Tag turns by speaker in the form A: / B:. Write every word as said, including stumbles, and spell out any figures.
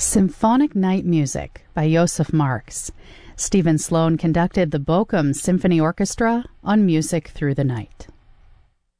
A: Symphonic Night Music by Joseph Marx. Stephen Sloan conducted the Bochum Symphony Orchestra on Music Through the Night.